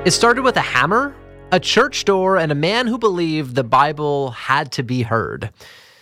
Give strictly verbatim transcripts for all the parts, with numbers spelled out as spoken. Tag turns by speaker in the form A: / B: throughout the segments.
A: It started with a hammer, a church door, and a man who believed the Bible had to be heard.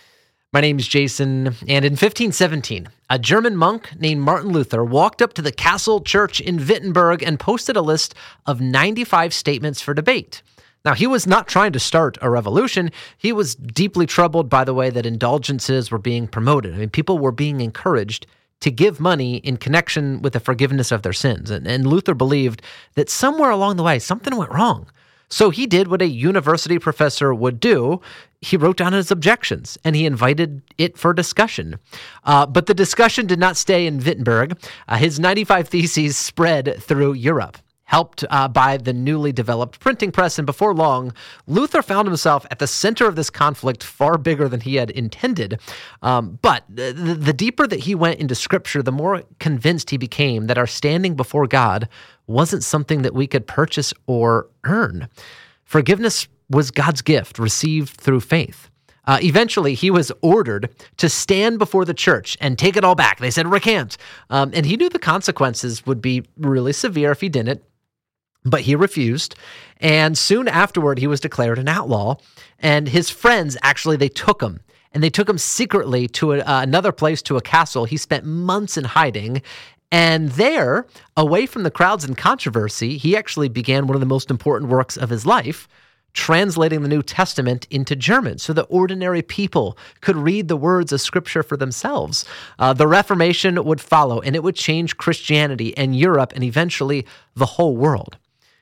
A: My name's Jason, and in fifteen seventeen, a German monk named Martin Luther walked up to the Castle Church in Wittenberg and posted a list of ninety-five statements for debate. Now, he was not trying to start a revolution. He was deeply troubled by the way that indulgences were being promoted. I mean, people were being encouraged to give money in connection with the forgiveness of their sins. And, and Luther believed that somewhere along the way, something went wrong. So he did what a university professor would do. He wrote down his objections, and he invited it for discussion. Uh, but the discussion did not stay in Wittenberg. Uh, his ninety-five theses spread through Europe, helped uh, by the newly developed printing press, and before long, Luther found himself at the center of this conflict far bigger than he had intended. Um, but the, the deeper that he went into Scripture, the more convinced he became that our standing before God wasn't something that we could purchase or earn. Forgiveness was God's gift, received through faith. Uh, eventually, he was ordered to stand before the church and take it all back. They said, recant. Um, and he knew the consequences would be really severe if he didn't. But he refused, and soon afterward, he was declared an outlaw, and his friends, actually, they took him, and they took him secretly to a, uh, another place, to a castle. He spent months in hiding, and there, away from the crowds and controversy, he actually began one of the most important works of his life, translating the New Testament into German so that ordinary people could read the words of Scripture for themselves. Uh, the Reformation would follow, and it would change Christianity and Europe and eventually the whole world.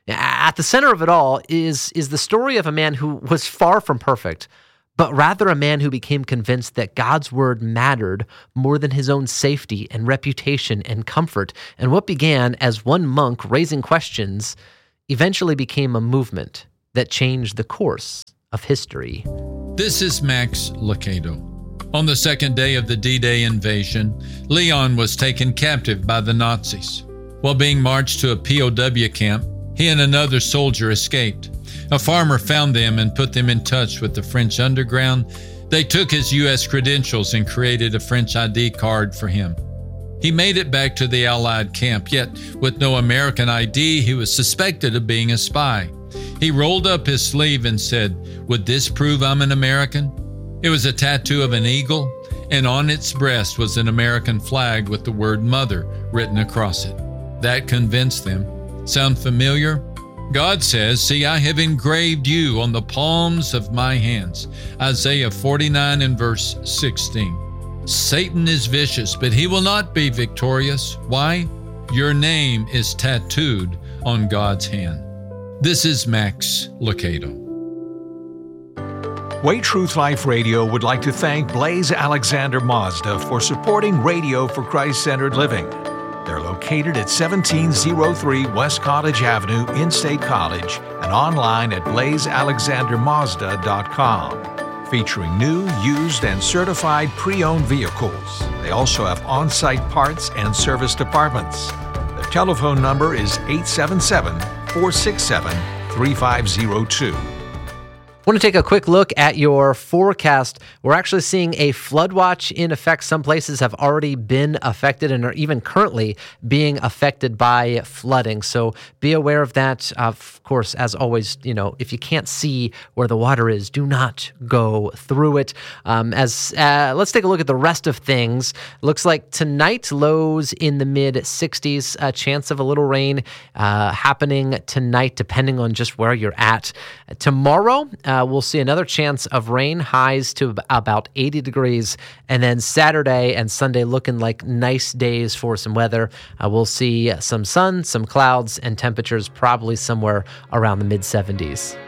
A: At the center of it all is, is the story of a man who was far from perfect, but rather a man who became convinced that God's word mattered more than his own safety and reputation and comfort. And what began as one monk raising questions eventually became a movement that changed the course of history.
B: This is Max Lucado. On the second day of the D-Day invasion, Leon was taken captive by the Nazis. While being marched to a P O W camp, he and another soldier escaped. A farmer found them and put them in touch with the French underground. They took his U S credentials and created a French I D card for him. He made it back to the Allied camp, yet with no American I D, he was suspected of being a spy. He rolled up his sleeve and said, "Would this prove I'm an American?" It was a tattoo of an eagle, and on its breast was an American flag with the word mother written across it. That convinced them. Sound familiar? God says, "See, I have engraved you on the palms of my hands." Isaiah forty-nine and verse sixteen. Satan is vicious, but he will not be victorious. Why? Your name is tattooed on God's hand. This is Max Lucado.
C: Way Truth Life Radio would like to thank Blaze Alexander Mazda for supporting Radio for Christ-Centered Living. They're located at seventeen oh three West Cottage Avenue in State College and online at blaze alexander mazda dot com. Featuring new, used, and certified pre-owned vehicles. They also have on-site parts and service departments. The telephone number is eight seven seven, four six seven, three five zero two.
A: I want to take a quick look at your forecast. We're actually seeing a flood watch in effect. Some places have already been affected and are even currently being affected by flooding. So be aware of that. Of course, as always, you know, if you can't see where the water is, do not go through it. Um, as uh, let's take a look at the rest of things. Looks like tonight, lows in the mid sixties. A chance of a little rain uh, happening tonight, depending on just where you're at. Tomorrow, uh, we'll see another chance of rain, highs to about eighty degrees, and then Saturday and Sunday looking like nice days for some weather. Uh, we'll see some sun, some clouds, and temperatures probably somewhere around the mid seventies.